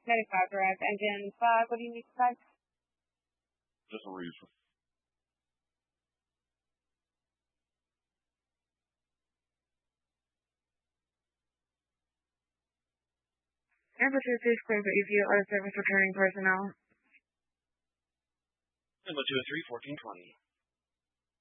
95, correct. Engine 5, what do you need to say? Just a reason. Temperature 6 clear for EVO or service returning personnel. Number 203, 1420.